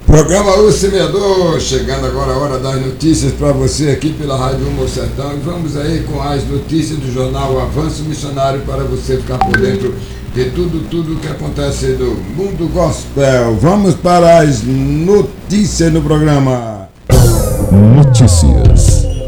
Programa O Semeador, chegando agora a hora das notícias para você aqui pela Rádio Humor Sertão. E vamos aí com as notícias do jornal Avanço Missionário para você ficar por dentro de tudo que acontece no mundo gospel. Vamos para as notícias no programa. Notícias.